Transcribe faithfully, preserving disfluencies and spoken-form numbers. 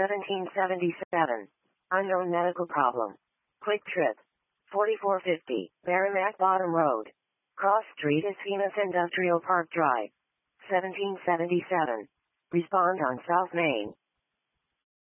seventeen seventy-seven. Unknown medical problem. Quick trip. forty-four fifty, Merrimack Bottom Road. Cross Street is Phoenix Industrial Park Drive. seventeen seventy-seven. Respond on South Main.